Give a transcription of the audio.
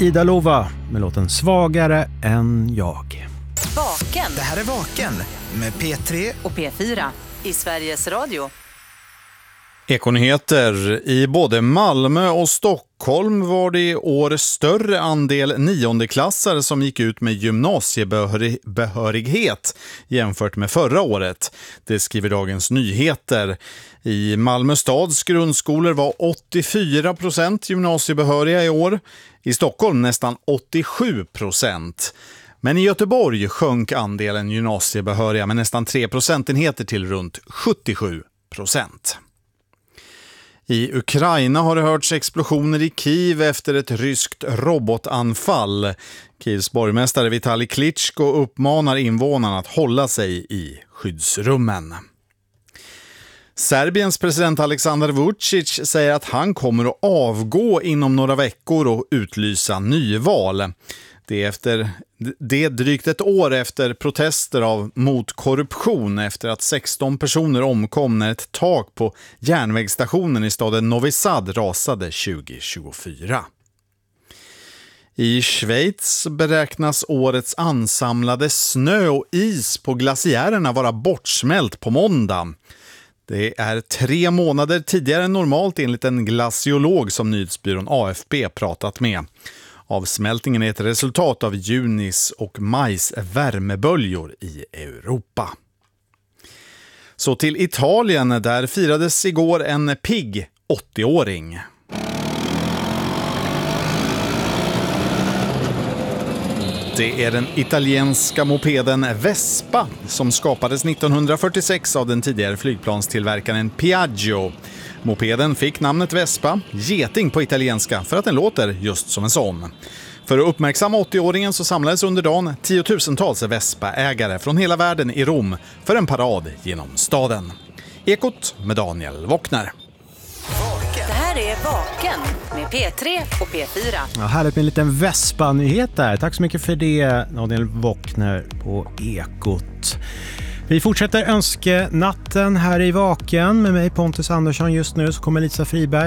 Ida Lova med låten Svagare än jag. Vaken. Det här är Vaken med P3 och P4 i Sveriges Radio. Ekonyheter. I både Malmö och Stockholm var det i år större andel niondeklassare som gick ut med gymnasiebehörighet jämfört med förra året. Det skriver Dagens Nyheter. I Malmö stads grundskolor var 84% gymnasiebehöriga i år. I Stockholm nästan 87%. Men i Göteborg sjönk andelen gymnasiebehöriga med nästan 3 procentenheter till runt 77%. I Ukraina har det hörts explosioner i Kiev efter ett ryskt robotanfall. Kievs borgmästare Vitali Klitschko uppmanar invånarna att hålla sig i skyddsrummen. Serbiens president Aleksandar Vučić säger att han kommer att avgå inom några veckor och utlysa nyval. Det är drygt ett år efter protester mot korruption efter att 16 personer omkom när ett tak på järnvägsstationen i staden Novi Sad rasade 2024. I Schweiz beräknas årets ansamlade snö och is på glaciärerna vara bortsmält på måndag. Det är 3 månader tidigare än normalt enligt en glaciolog som nyhetsbyrån AFP pratat med. Avsmältningen är ett resultat av junis och majs värmeböljor i Europa. Så till Italien, där firades igår en pigg 80-åring. Det är den italienska mopeden Vespa som skapades 1946 av den tidigare flygplanstillverkaren Piaggio. Mopeden fick namnet Vespa, geting på italienska, för att den låter just som en sån. För att uppmärksamma 80-åringen så samlades under dagen 10-tusentals Vespa-ägare från hela världen i Rom för en parad genom staden. Ekot med Daniel Wockner. Det här är Vaken med P3 och P4. Ja, härligt med en liten Vespa-nyhet där. Tack så mycket för det, Daniel Wockner på Ekot. Vi fortsätter önskenatten här i Vaken med mig Pontus Andersson. Just nu så kommer Lisa Friberg